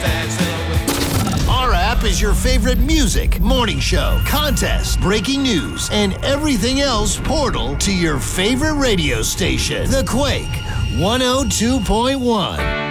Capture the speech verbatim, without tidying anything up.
Our app is your favorite music, morning show, contest, breaking news, and everything else portal to your favorite radio station. The Quake one oh two point one.